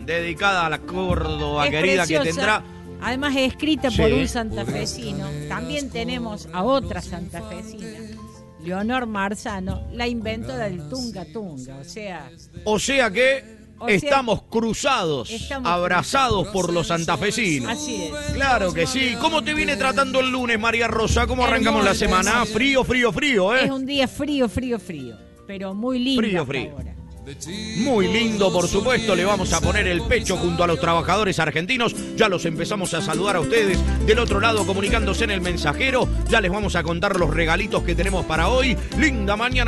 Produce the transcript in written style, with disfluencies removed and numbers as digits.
dedicada a la Córdoba Es querida preciosa. que tendrá. Además es escrita Sí. por un santafesino. También tenemos a otra santafesina, Leonor Marzano, la inventora del tunga tunga. O sea que estamos cruzados, estamos abrazados por los santafesinos. Así es. Claro que sí. ¿Cómo te viene tratando el lunes, María Rosa? ¿Cómo arrancamos la semana? Frío, frío, frío, ¿eh? Es un día frío, frío, frío. Pero muy lindo. Frío, hasta frío. ahora. Muy lindo, por supuesto. Le vamos a poner el pecho junto a los trabajadores argentinos. Ya los empezamos a saludar a ustedes del otro lado comunicándose en el mensajero. Ya les vamos a contar los regalitos que tenemos para hoy. Linda mañana.